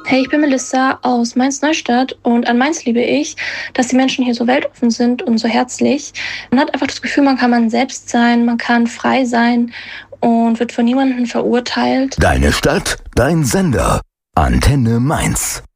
Hey, ich bin Melissa aus Mainz-Neustadt und an Mainz liebe ich, dass die Menschen hier so weltoffen sind und so herzlich. Man hat einfach das Gefühl, man kann man selbst sein, man kann frei sein und wird von niemandem verurteilt. Deine Stadt, dein Sender. Antenne Mainz.